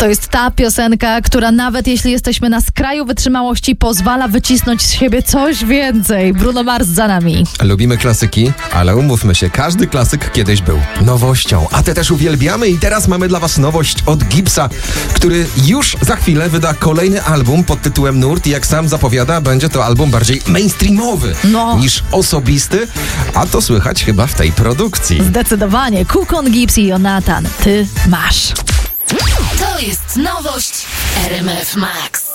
To jest ta piosenka, która nawet jeśli jesteśmy na skraju wytrzymałości, pozwala wycisnąć z siebie coś więcej. Bruno Mars za nami. Lubimy klasyki, ale umówmy się, każdy klasyk kiedyś był nowością. A te też uwielbiamy i teraz mamy dla was nowość od Gibbsa, który już za chwilę wyda kolejny album pod tytułem Nurt i jak sam zapowiada, będzie to album bardziej mainstreamowy niż osobisty, a to słychać chyba w tej produkcji. Zdecydowanie. Kukon, Gibbs i Jonathan. Ty masz. To jest nowość RMF Max.